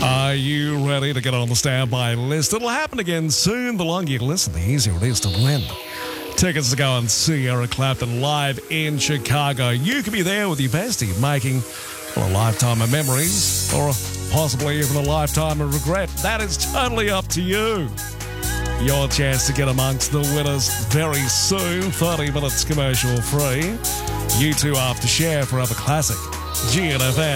Are you ready to get on the standby list? It'll happen again soon. The longer you listen, the easier it is to win. Tickets to go and see Eric Clapton live in Chicago. You could be there with your bestie, making a lifetime of memories or possibly even a lifetime of regret. That is totally up to you. Your chance to get amongst the winners very soon. 30 minutes commercial free. You two after share forever classic. GNFM.